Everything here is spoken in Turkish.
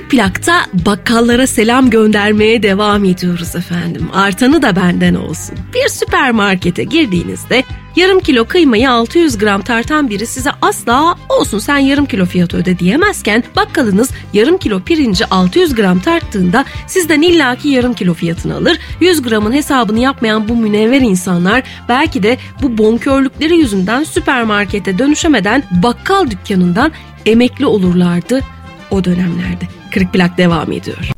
Kırık Plak'ta bakkallara selam göndermeye devam ediyoruz efendim. Artanı da benden olsun. Bir süpermarkete girdiğinizde yarım kilo kıymayı 600 gram tartan biri size asla olsun sen yarım kilo fiyatı öde diyemezken, bakkalınız yarım kilo pirinci 600 gram tarttığında sizden illaki yarım kilo fiyatını alır. 100 gramın hesabını yapmayan bu münevver insanlar belki de bu bonkörlükleri yüzünden süpermarkete dönüşemeden bakkal dükkanından emekli olurlardı o dönemlerde. Kırık Plak devam ediyor.